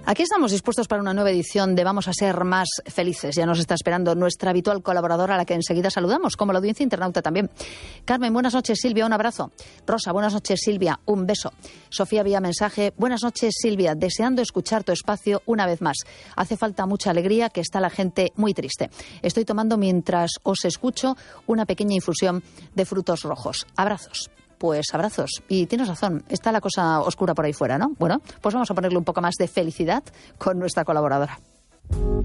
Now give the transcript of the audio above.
Aquí estamos dispuestos para una nueva edición de Vamos a ser más felices. Ya nos está esperando nuestra habitual colaboradora, a la que enseguida saludamos, como la audiencia internauta también. Carmen, buenas noches, Silvia, un abrazo. Rosa, buenas noches, Silvia, un beso. Sofía vía mensaje, buenas noches, Silvia, deseando escuchar tu espacio una vez más. Hace falta mucha alegría, que está la gente muy triste. Estoy tomando, mientras os escucho, una pequeña infusión de frutos rojos. Abrazos. Pues abrazos. Y tienes razón, está la cosa oscura por ahí fuera, ¿no? Bueno, pues vamos a ponerle un poco más de felicidad con nuestra colaboradora.